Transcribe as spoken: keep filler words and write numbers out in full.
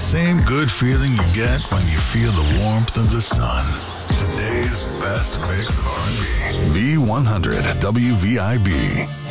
same good feeling you get when you feel the warmth of the sun. Today's best mix of R and B. V one hundred W V I B.